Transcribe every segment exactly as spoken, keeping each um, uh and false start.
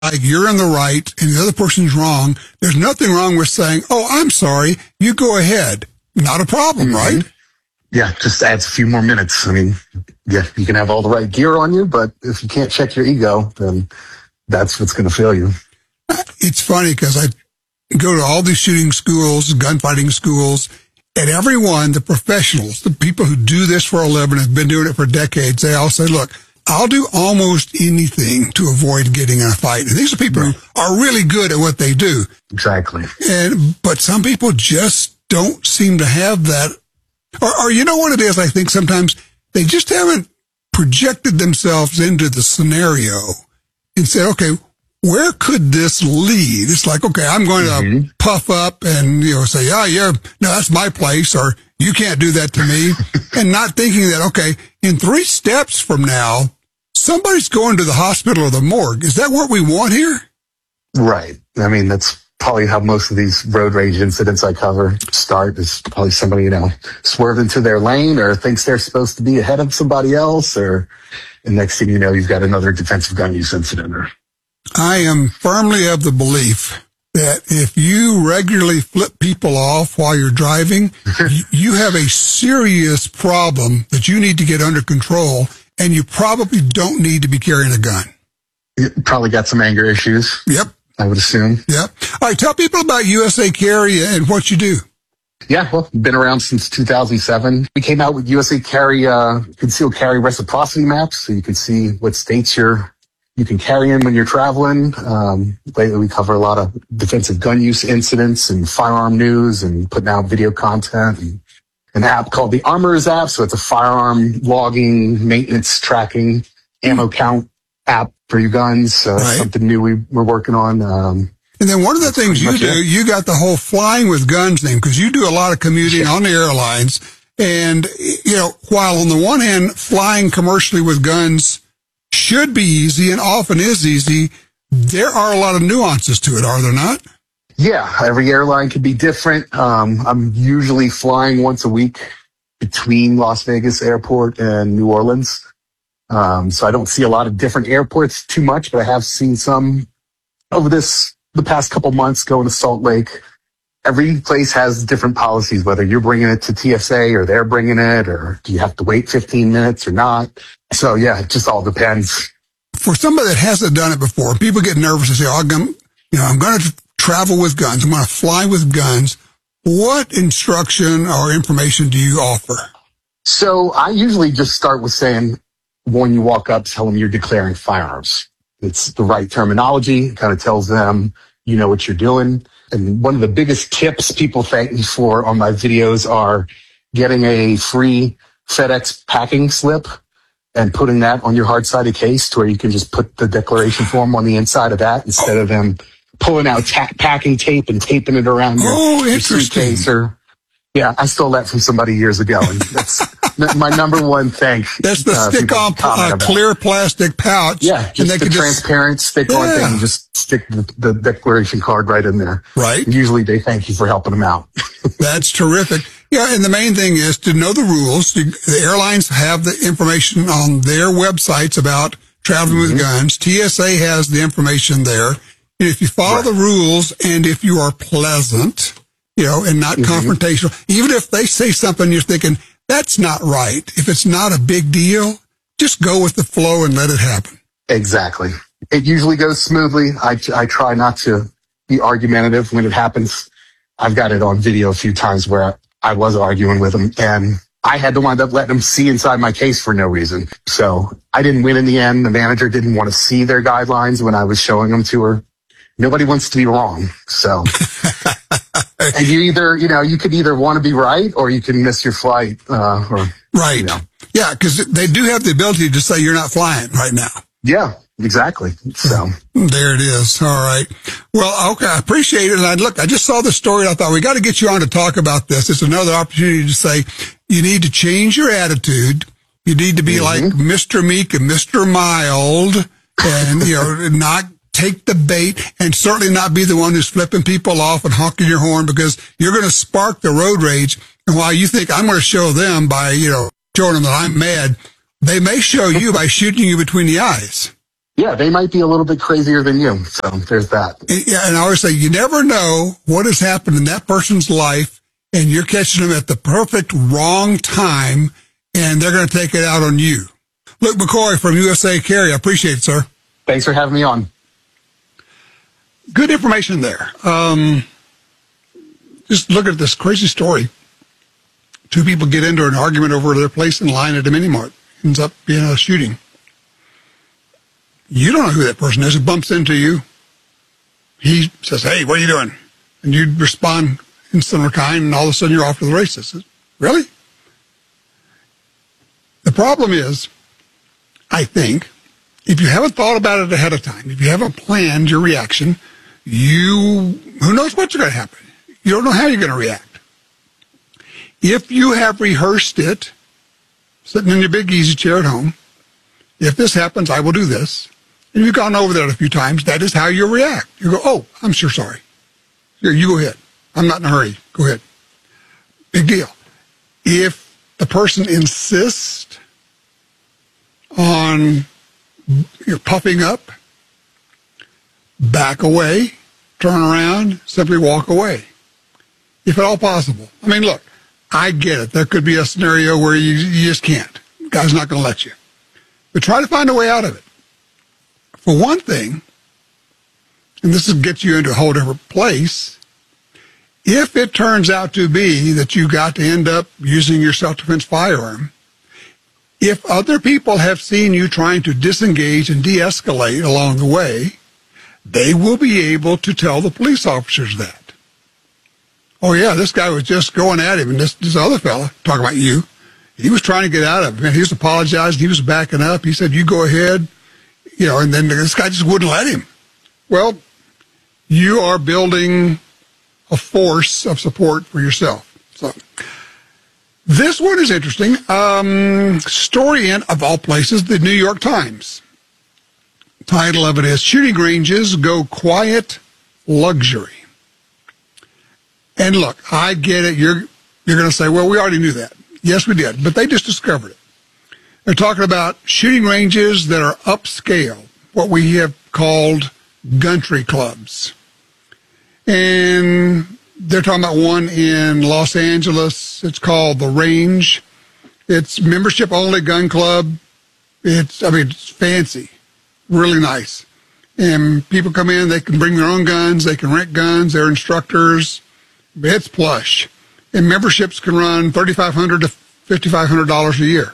like you're in the right and the other person's wrong, there's nothing wrong with saying, oh, I'm sorry, you go ahead. Not a problem, mm-hmm. right? Yeah, just adds a few more minutes. I mean, yeah, you can have all the right gear on you, but if you can't check your ego, then that's what's going to fail you. It's funny because I go to all these shooting schools, gunfighting schools, and everyone, the professionals, the people who do this for a living, have been doing it for decades, they all say, look, I'll do almost anything to avoid getting in a fight. And these are people right. who are really good at what they do. Exactly. And but some people just don't seem to have that. Or, or you know what it is? I think sometimes they just haven't projected themselves into the scenario and said, okay, where could this lead? It's like, okay, I'm going to mm-hmm. puff up and, you know, say, oh, yeah, no, that's my place, or you can't do that to me. And not thinking that, okay, in three steps from now, somebody's going to the hospital or the morgue. Is that what we want here? Right. I mean, that's probably how most of these road rage incidents I cover start, is probably somebody, you know, swerved into their lane or thinks they're supposed to be ahead of somebody else, or the next thing you know, you've got another defensive gun use incident. Or I am firmly of the belief that if you regularly flip people off while you're driving, you have a serious problem that you need to get under control, and you probably don't need to be carrying a gun. You probably got some anger issues. Yep. I would assume. Yep. All right, tell people about U S A Carry and what you do. Yeah, well, been around since two thousand seven. We came out with U S A Carry, uh, concealed carry reciprocity maps, so you can see what states you're, you can carry in when you're traveling. Um, lately we cover a lot of defensive gun use incidents and firearm news, and putting out video content, and an app called the Armorers app. So it's a firearm logging, maintenance tracking, ammo count app for your guns. So that's right. Something new we, we're working on. Um, And then one of the things you do, it. you got the whole Flying with Guns name, because you do a lot of commuting yeah. on the airlines. And, you know, while on the one hand, flying commercially with guns should be easy and often is easy, there are a lot of nuances to it, are there not? Yeah, every airline can be different. Um, I'm usually flying once a week between Las Vegas Airport and New Orleans. Um, so I don't see a lot of different airports too much, but I have seen some over this the past couple months going to Salt Lake. Every place has different policies, whether you're bringing it to T S A or they're bringing it, or do you have to wait fifteen minutes or not? So yeah, it just all depends. For somebody that hasn't done it before, people get nervous and say, oh, I'm, you know, I'm going to travel with guns. I'm going to fly with guns. What instruction or information do you offer? So I usually just start with saying, when you walk up, tell them you're declaring firearms. It's the right terminology. It kind of tells them you know what you're doing. And one of the biggest tips people thank me for on my videos are getting a free FedEx packing slip and putting that on your hard-sided case to where you can just put the declaration form on the inside of that instead of them pulling out ta- packing tape and taping it around your, oh, your suitcase. Or, yeah, I stole that from somebody years ago, and that's my number one thank. That's the uh, stick-on uh, clear plastic pouch. Yeah, just and they the can transparent just, stick-on yeah. thing. Just stick the, the declaration card right in there. Right. And usually they thank you for helping them out. That's terrific. Yeah, and the main thing is to know the rules. The airlines have the information on their websites about traveling mm-hmm. with guns. T S A has the information there. And if you follow right. the rules, and if you are pleasant, you know, and not mm-hmm. confrontational, even if they say something you're thinking, that's not right. If it's not a big deal, just go with the flow and let it happen. Exactly. It usually goes smoothly. I, I try not to be argumentative when it happens. I've got it on video a few times where I, I was arguing with them, and I had to wind up letting them see inside my case for no reason. So I didn't win in the end. The manager didn't want to see their guidelines when I was showing them to her. Nobody wants to be wrong. So, and you either, you know, you could either want to be right or you can miss your flight. Uh, or, right. You know. Yeah, because they do have the ability to say you're not flying right now. Yeah, exactly. So there it is. All right. Well, okay. I appreciate it. And I look, I just saw the story. And I thought we got to get you on to talk about this. It's another opportunity to say you need to change your attitude. You need to be mm-hmm. like Mister Meek and Mister Mild, and, you know, not take the bait, and certainly not be the one who's flipping people off and honking your horn, because you're going to spark the road rage. And while you think I'm going to show them by, you know, showing them that I'm mad, they may show you by shooting you between the eyes. Yeah, they might be a little bit crazier than you. So there's that. And, yeah, and I always say, you never know what has happened in that person's life, and you're catching them at the perfect wrong time, and they're going to take it out on you. Luke McCoy from U S A Carry. I appreciate it, sir. Thanks for having me on. Good information there. Um, just look at this crazy story. Two people get into an argument over their place in line at a mini mart. Ends up being a shooting. You don't know who that person is. It bumps into you. He says, hey, what are you doing? And you respond in similar kind, and all of a sudden you're off to the races. Really? The problem is, I think, if you haven't thought about it ahead of time, if you haven't planned your reaction, you, who knows what's going to happen? You don't know how you're going to react. If you have rehearsed it, sitting in your big easy chair at home, if this happens, I will do this. And you've gone over that a few times, that is how you react. You go, oh, I'm sure sorry. Here, you go ahead. I'm not in a hurry. Go ahead. Big deal. If the person insists on you're puffing up, back away, turn around, simply walk away, if at all possible. I mean, look, I get it. There could be a scenario where you, you just can't. The guy's not going to let you. But try to find a way out of it. For one thing, and this gets you into a whole different place, if it turns out to be that you got to end up using your self-defense firearm, if other people have seen you trying to disengage and de-escalate along the way, they will be able to tell the police officers that. Oh, yeah, this guy was just going at him, and this, this other fella, talking about you, he was trying to get out of it. And he was apologizing. He was backing up. He said, you go ahead. You know, and then this guy just wouldn't let him. Well, you are building a force of support for yourself. So this one is interesting. Um, story in, of all places, the New York Times. Title of it is, Shooting Ranges Go Quiet Luxury. And look, I get it. You're, you're going to say, well, we already knew that. Yes, we did. But they just discovered it. They're talking about shooting ranges that are upscale, what we have called country clubs. And they're talking about one in Los Angeles. It's called The Range. It's membership-only gun club. It's, I mean, it's fancy, really nice. And people come in, they can bring their own guns, they can rent guns, they're instructors. It's plush. And memberships can run thirty-five hundred dollars to fifty-five hundred dollars a year.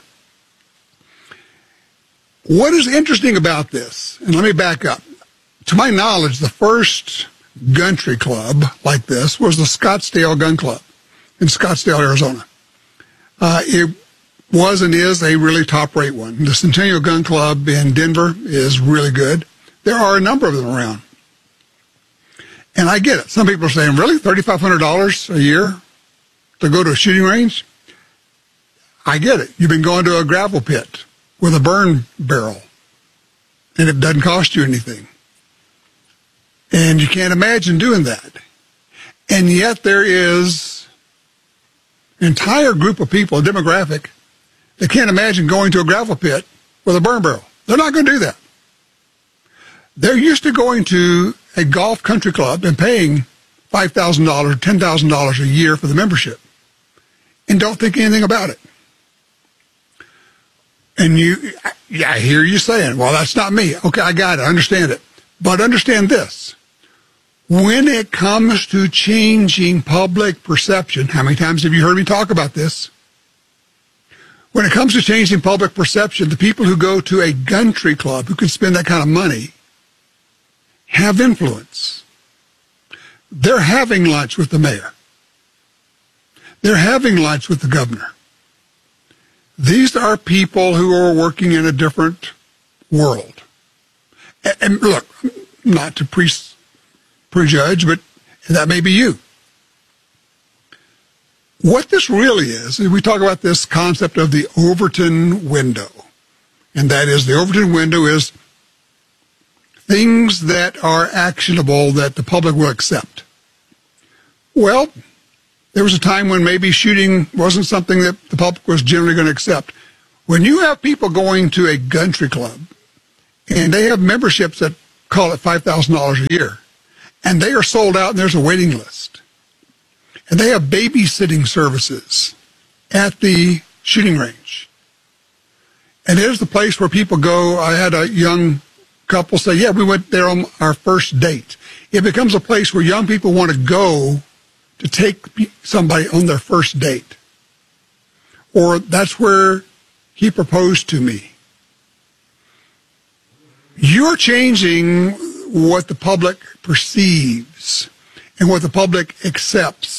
What is interesting about this, and let me back up. To my knowledge, the first country club like this was the Scottsdale Gun Club in Scottsdale, Arizona. Uh, it was and is a really top-rate one. The Centennial Gun Club in Denver is really good. There are a number of them around. And I get it. Some people are saying, really, thirty-five hundred dollars a year to go to a shooting range? I get it. You've been going to a gravel pit with a burn barrel, and it doesn't cost you anything. And you can't imagine doing that. And yet there is an entire group of people, a demographic, that can't imagine going to a gravel pit with a burn barrel. They're not going to do that. They're used to going to a golf country club and paying five thousand dollars, ten thousand dollars a year for the membership and don't think anything about it. And you, yeah, I hear you saying, well, that's not me. Okay, I got it. I understand it. But understand this. When it comes to changing public perception, how many times have you heard me talk about this? When it comes to changing public perception, the people who go to a country club, who can spend that kind of money, have influence. They're having lunch with the mayor. They're having lunch with the governor. These are people who are working in a different world. And, and look, not to pre- prejudge, but that may be you. What this really is, is we talk about this concept of the Overton window. And that is, the Overton window is things that are actionable that the public will accept. Well, there was a time when maybe shooting wasn't something that the public was generally going to accept. When you have people going to a country club And they have memberships that call it five thousand dollars a year. And they are sold out, and there's a waiting list. And they have babysitting services at the shooting range. And there's the place where people go. I had a young couple say, yeah, we went there on our first date. It becomes a place where young people want to go to take somebody on their first date. Or that's where he proposed to me. You're changing what the public perceives and what the public accepts.